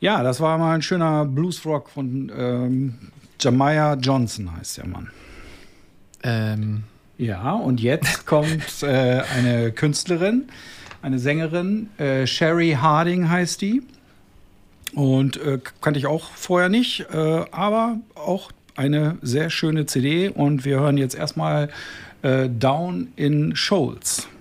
Ja, das war mal ein schöner Bluesrock von Jemiah Johnson, heißt der Mann. Ja, und jetzt kommt eine Künstlerin, eine Sängerin, Sherry Harding heißt die. Und kannte ich auch vorher nicht, aber auch eine sehr schöne CD. Und wir hören jetzt erstmal Down in Shoals.